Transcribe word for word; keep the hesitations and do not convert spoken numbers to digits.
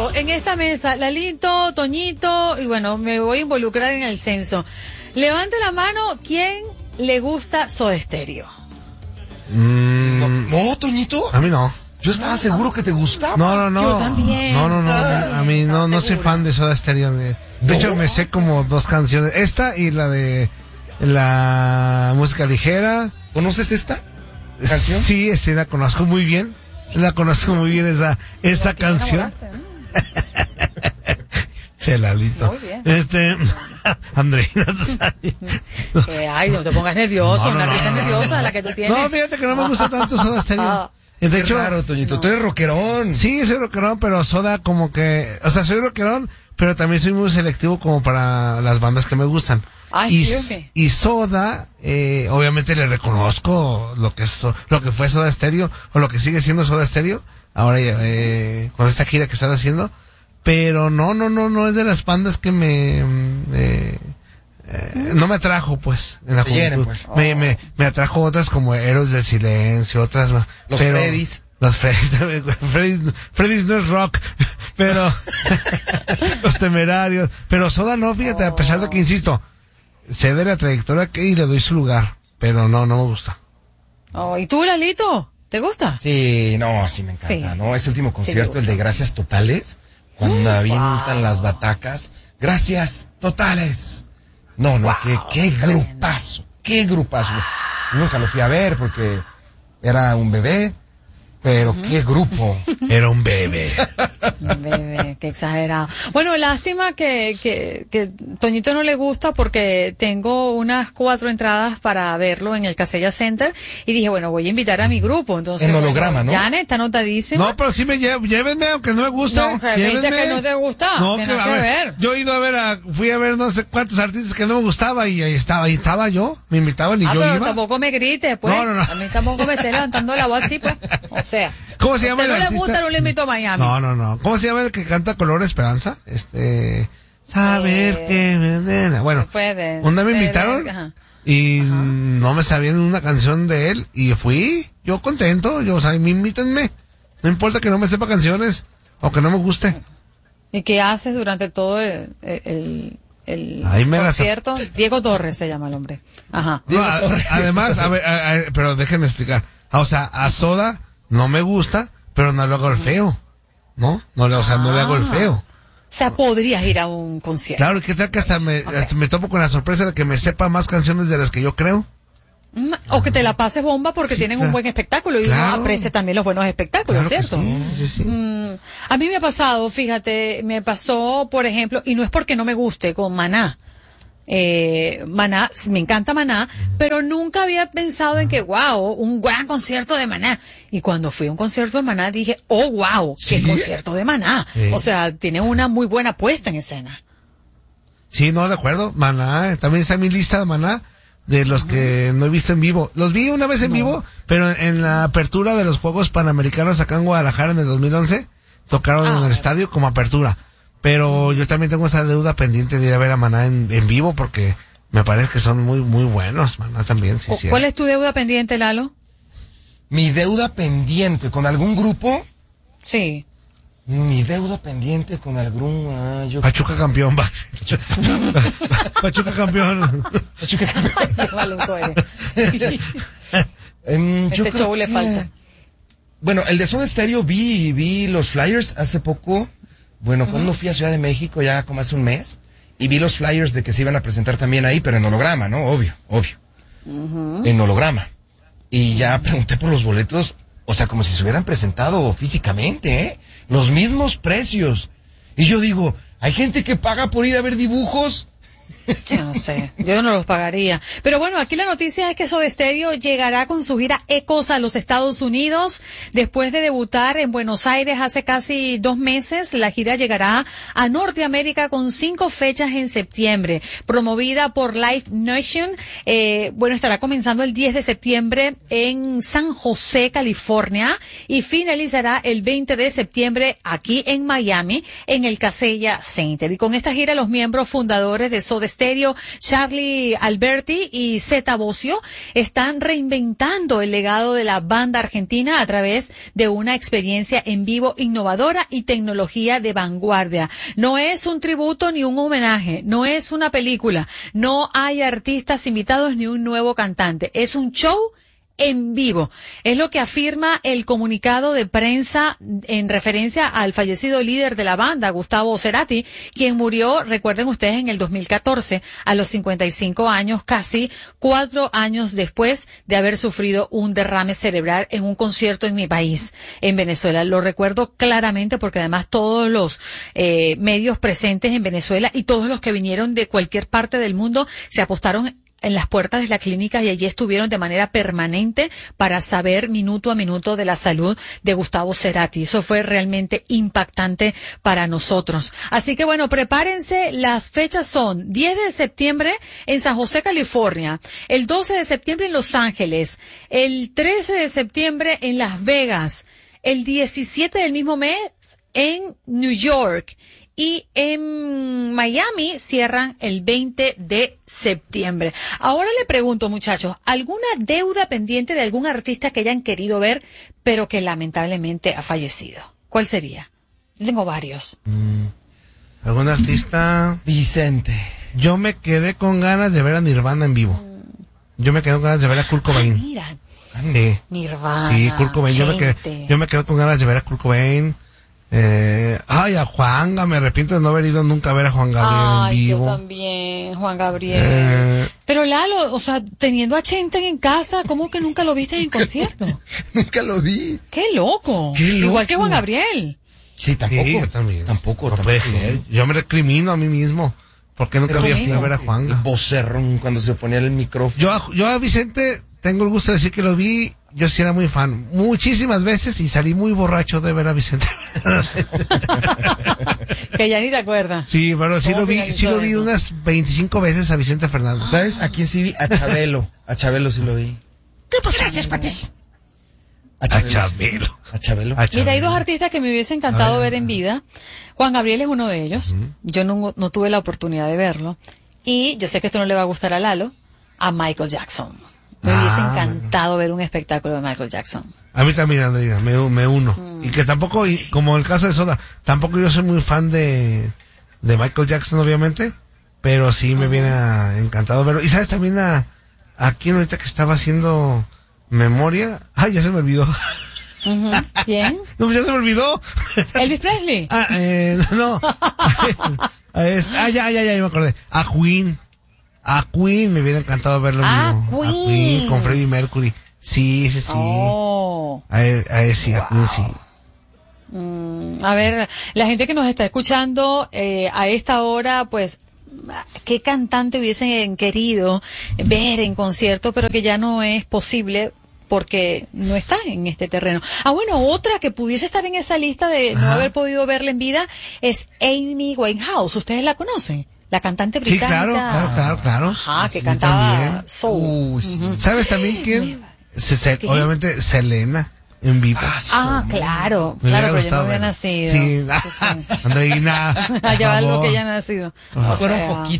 ejemplo, en esta mesa, Lalito, Toñito, y bueno, me voy a involucrar en el censo. Levante la mano, ¿quién le gusta Soda Stereo? Mm, No, no, Toñito. A mí no. Yo estaba seguro que te gustaba. No, no, no. Yo también. No, no, no. A mí no, no soy segura. fan de Soda Stereo. De, de ¿No? hecho, me sé como dos canciones. Esta y la de la música ligera. ¿Conoces esta canción? Sí, sí, la conozco muy bien. La conozco muy bien esa, esa canción. Chelalito. Muy bien. Este, Andreina. Que, ay, no te pongas nervioso, No, no, una no, risa no, no, nerviosa no. la que tú tienes. No, fíjate que no me gusta tanto Soda Stereo. Ah. De Qué hecho, raro, Toñito. Tú eres rockerón. sí, soy rockerón, pero Soda como que, o sea, soy rockerón, pero también soy muy selectivo como para las bandas que me gustan. Ay, y, sí, ¿o qué? y Soda, eh, obviamente le reconozco lo que es, So- lo que fue Soda Stereo, o lo que sigue siendo Soda Stereo, ahora eh, con esta gira que están haciendo, pero no, no, no, no es de las bandas que me, mm, eh, eh, no me atrajo, pues, en la Te llenen, juventud. pues. Me, me, me atrajo otras como Héroes del Silencio, otras más. Los pero- Freddys. Los Freddys, también, güey. Freddys, Freddys no es rock, pero los Temerarios, pero Soda no, fíjate, a pesar de que insisto, sé de la trayectoria que y le doy su lugar, pero no, no me gusta. Oh, ¿y tú, Lalito? ¿Te gusta? Sí, no, sí me encanta, Sí. ¿no? Ese último concierto, me el de gusta. Gracias Totales, cuando avientan wow. las batacas. Gracias Totales. No, no, qué, qué grupazo, qué grupazo. Nunca lo fui a ver porque era un bebé, pero qué grupo. Era un bebé. Bebé, qué exagerado. Bueno, lástima que, que, que Toñito no le gusta porque tengo unas cuatro entradas para verlo en el Casella Center y dije, bueno, voy a invitar a mi grupo. Entonces, En bueno, holograma, ¿no? Janet está anotadísima. No, pero sí me llevo, llévenme, aunque no me guste. No, que viste llévenme. que no te gusta, No, que que, nada a que ver, ver. yo he ido a ver a, fui a ver no sé cuántos artistas que no me gustaba y ahí estaba, ahí estaba yo, me invitaban y Ah, yo pero iba. tampoco me grites, pues. No, no, no. A mí tampoco me esté levantando la voz así, pues. O sea. ¿Cómo se llama Si el no le artista? gusta, no le invito a Miami. No, no, no. ¿Cómo se llama el que canta Color Esperanza? Este, saber Eh, que me nena. Bueno, Después de- un día me de- invitaron ajá. y no me sabían una canción de él y fui, yo contento, yo, o sea, me invítenme. No importa que no me sepa canciones o que no me guste. ¿Y qué haces durante todo el, el, el Ahí me las- concierto? Diego Torres se llama el hombre. Ajá. No, a- además, a ver, a- a- pero déjenme explicar. O sea, a Soda no me gusta, pero no le hago el feo. ¿No? No le, o sea, no le hago el feo. O sea, podrías ir a un concierto. Claro, ¿qué tal que hasta me, hasta me topo con la sorpresa de que me sepa más canciones de las que yo creo? Mm, O que te la pases bomba porque Sí, tienen claro. un buen espectáculo y Claro. uno aprecia también los buenos espectáculos, Claro que ¿cierto? sí, sí, sí. Mm, a mí me ha pasado, fíjate, me pasó, por ejemplo, y no es porque no me guste, con Maná. Eh, Maná, me encanta Maná, pero nunca había pensado en que, wow, un gran concierto de Maná. Y cuando fui a un concierto de Maná dije, oh, wow, qué ¿Sí? concierto de Maná. Sí. O sea, tiene una muy buena puesta en escena. Sí, no, de acuerdo. Maná, también está en mi lista de Maná, de los que no he visto en vivo. Los vi una vez en vivo, pero en la apertura de los Juegos Panamericanos acá en Guadalajara en el dos mil once, tocaron Ah, en el bueno. estadio como apertura. Pero yo también tengo esa deuda pendiente de ir a ver a Maná en, en vivo porque me parece que son muy, muy buenos, Maná también, sí, sí. ¿Cuál es tu deuda pendiente, Lalo? Mi deuda pendiente con algún grupo. Sí. Mi deuda pendiente con algún. Ah, yo... Pachuca campeón, va. Pachuca campeón. Pachuca campeón. Ay, qué maluco eres. Em, yo Este creo show le que- falta. Bueno, el de Soda Stereo vi, vi los flyers hace poco. Bueno, cuando fui a Ciudad de México, ya como hace un mes, y vi los flyers de que se iban a presentar también ahí, pero en holograma, ¿no? Obvio, obvio. En holograma. Y ya pregunté por los boletos, o sea, como si se hubieran presentado físicamente, ¿eh? Los mismos precios. Y yo digo, ¿hay gente que paga por ir a ver dibujos? Yo no sé, yo no los pagaría. Pero bueno, aquí la noticia es que Soda Stereo llegará con su gira Ecos a los Estados Unidos. Después de debutar en Buenos Aires hace casi dos meses, la gira llegará a Norteamérica con cinco fechas en septiembre. Promovida por Live Nation, eh, bueno, estará comenzando el diez de septiembre en San José, California, y finalizará el veinte de septiembre aquí en Miami, en el Casella Center. Y con esta gira, los miembros fundadores de Soda Soda Stereo, Charlie Alberti y Zeta Bosio están reinventando el legado de la banda argentina a través de una experiencia en vivo innovadora y tecnología de vanguardia. No es un tributo ni un homenaje, no es una película, no hay artistas invitados ni un nuevo cantante, es un show en vivo. Es lo que afirma el comunicado de prensa en referencia al fallecido líder de la banda, Gustavo Cerati, quien murió, recuerden ustedes, en el dos mil catorce, a los cincuenta y cinco años, casi cuatro años después de haber sufrido un derrame cerebral en un concierto en mi país, en Venezuela. Lo recuerdo claramente porque además todos los eh, medios presentes en Venezuela y todos los que vinieron de cualquier parte del mundo se apostaron en las puertas de la clínica y allí estuvieron de manera permanente para saber minuto a minuto de la salud de Gustavo Cerati. Eso fue realmente impactante para nosotros. Así que bueno, prepárense, las fechas son diez de septiembre en San José, California, el doce de septiembre en Los Ángeles, el trece de septiembre en Las Vegas, el diecisiete del mismo mes en New York. Y en Miami cierran el veinte de septiembre. Ahora le pregunto, muchachos, ¿alguna deuda pendiente de algún artista que hayan querido ver, pero que lamentablemente ha fallecido? ¿Cuál sería? Tengo varios. Mm, ¿Algún artista? Vicente. Yo me quedé con ganas de ver a Nirvana en vivo. Yo me quedé con ganas de ver a Kurt Cobain. Ah, mira. Sí. Nirvana. Sí, Kurt Cobain. Yo me, quedé, yo me quedé con ganas de ver a Kurt Cobain. Eh, ay, a Juanga, me arrepiento de no haber ido nunca a ver a Juan Gabriel ay, en vivo. Yo también, Juan Gabriel. Eh, Pero Lalo, o sea, teniendo a Chente en casa, ¿cómo que nunca lo viste en concierto? Nunca lo vi. ¡Qué loco! Qué loco. Igual que Juan Gabriel. Sí, tampoco. Sí, yo también. Tampoco, no tampoco. puede ser. Yo me recrimino a mí mismo. ¿Por qué nunca Pero había sí, ido a ver a Juan? El vocerrón cuando se ponía el micrófono. Yo, a- yo a Vicente tengo el gusto de decir que lo vi. Yo sí era muy fan. Muchísimas veces y salí muy borracho de ver a Vicente. Que ya ni te acuerdas. Sí, pero sí ¿Cómo lo vi, finalizó sí lo vi eso? unas veinticinco veces a Vicente Fernández. ¿Sabes a quién sí vi? A Chabelo. A Chabelo sí lo vi. ¿Qué pasó? Gracias, Patis. A A Chabelo. Chabelo. A Chabelo. A Mira, hay Chabelo. dos artistas que me hubiese encantado Ah, ver en vida. Juan Gabriel es uno de ellos. Yo no, no tuve la oportunidad de verlo. Y yo sé que esto no le va a gustar a Lalo, a Michael Jackson. Me Ah, hubiese encantado ver un espectáculo de Michael Jackson. A mí también, Andrea, me, me uno. Mm. Y que tampoco, y como el caso de Soda, tampoco yo soy muy fan de, de Michael Jackson, obviamente, pero sí me viene a- encantado verlo. Y sabes también a, a quién ahorita que estaba haciendo memoria. Ay, ya se me olvidó. Ujú. ¿Quién? No, ya se me olvidó. Elvis Presley. Ah, eh, no. Ah, es- ah, ya, ya, ya, ya me acordé. A Queen. A Queen me hubiera encantado verlo en Ah, vivo. A Queen. Queen con Freddie Mercury. Sí, sí, sí. Oh. A él, a él sí, a Queen sí. Mm, a ver, la gente que nos está escuchando eh, a esta hora, pues, ¿qué cantante hubiesen querido ver en concierto, pero que ya no es posible porque no está en este terreno? Ah, bueno, otra que pudiese estar en esa lista de no Ajá. haber podido verla en vida es Amy Winehouse. ¿Ustedes la conocen? La cantante Sí, británica. claro, claro, claro, claro. Ajá, que Sí, cantaba también. soul. Uy, sí. ¿Sabes también quién? Se- se- ¿Qué? obviamente Selena en vivo. Ah, claro, Me claro, hubiera pero yo no gustado había verla. nacido. Sí, Sí, sí. Andreina. Allá va por lo favor. que ya ha nacido. Ajá. O Fueron sea, poquitos.